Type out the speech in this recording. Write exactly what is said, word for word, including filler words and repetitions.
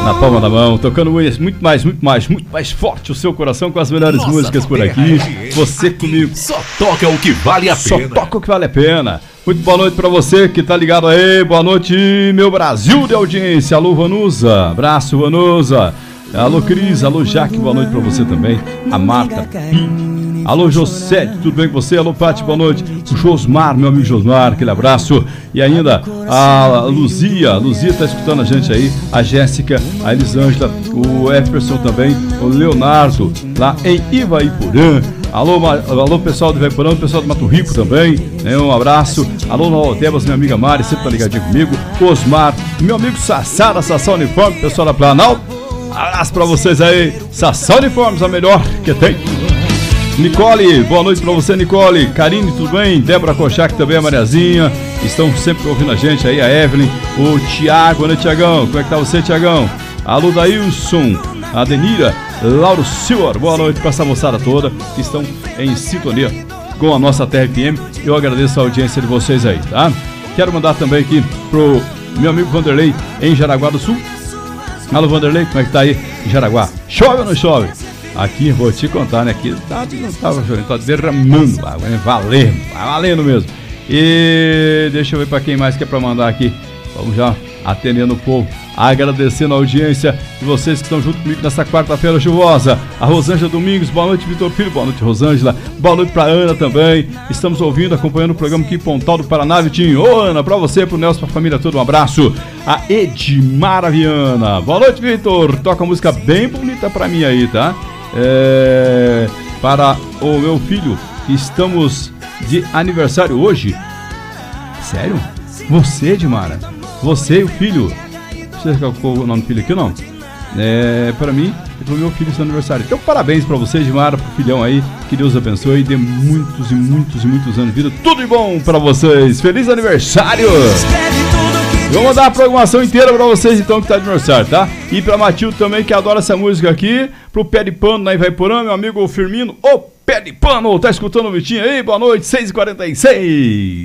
na palma da mão, tocando muito mais, muito mais, muito mais forte o seu coração com as melhores Nossa, músicas por aqui. Você comigo. Só toca o que vale a Só pena. Só toca o que vale a pena. Muito boa noite pra você que tá ligado aí. Boa noite, meu Brasil de audiência. Alô, Vanusa. Abraço, Vanusa. Alô, Cris. Alô, Jaque. Boa noite pra você também. A Marta Pinto. Alô, José. Tudo bem com você? Alô, Pati. Boa noite. O Josmar, meu amigo Josmar. Aquele abraço. E ainda a Luzia. A Luzia tá escutando a gente aí. A Jéssica. A Elisângela. O Efferson também. O Leonardo. Lá em Ivaiporã. Alô, alô, pessoal do Ivaiporã, pessoal do Mato Rico também, né? Um abraço. Alô, Naldebas, minha amiga Mari, sempre tá ligadinho comigo. Osmar, meu amigo Sassá, da Sassá Uniforme, pessoal da Planalto. Abraço pra vocês aí. Sassá Uniformes, a melhor que tem. Nicole, boa noite pra você, Nicole. Karine, tudo bem? Débora Kochak também, a Mariazinha. Estão sempre ouvindo a gente aí, a Evelyn. O Tiago, né, Tiagão? Como é que tá você, Tiagão? Alô, Daílson, a Denira, Lauro Silva, boa noite para essa moçada toda que estão em sintonia com a nossa Terra F M. Eu agradeço a audiência de vocês aí, tá? Quero mandar também aqui pro meu amigo Vanderlei em Jaraguá do Sul. Alô, Vanderlei, como é que tá aí em Jaraguá? Chove ou não chove? Aqui, vou te contar, né? Aqui tá, não tava chovendo, tá derramando água, né? Valendo, valendo mesmo. E deixa eu ver para quem mais quer para mandar aqui. Vamos já atendendo o povo, agradecendo a audiência de vocês que estão junto comigo nessa quarta-feira chuvosa. A Rosângela Domingos, boa noite, Vitor Filho, boa noite, Rosângela, boa noite pra Ana também. Estamos ouvindo, acompanhando o programa aqui em Pontal do Paraná, Vitinho. Ô, Ana, pra você, pro Nelson, pra família toda, um abraço. A Edmara Viana, boa noite, Vitor, toca uma música bem bonita pra mim aí, tá? É... Para o meu filho, que estamos de aniversário hoje. Sério? Você, Edmara? Você e o filho. Você colocou o nome do filho aqui ou não? É, para mim e para o meu filho, seu aniversário. Então, parabéns para você, Edmara, pro filhão aí. Que Deus abençoe e dê muitos e muitos e muitos anos de vida. Tudo de bom para vocês. Feliz aniversário! Vou mandar a programação inteira para vocês, então, que tá de aniversário, tá? E para Matilde também, que adora essa música aqui. Pro Pé de Pano, na Ivaiporã, meu amigo Firmino. Ô, Pé de Pano, tá escutando o Vitinho aí? Boa noite, seis e quarenta e seis.